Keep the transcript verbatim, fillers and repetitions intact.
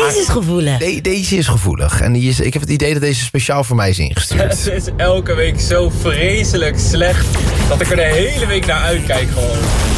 Deze is gevoelig. De, deze is gevoelig. En die is, ik heb het idee dat deze speciaal voor mij is ingestuurd. Het is elke week zo vreselijk slecht dat ik er de hele week naar uitkijk gewoon.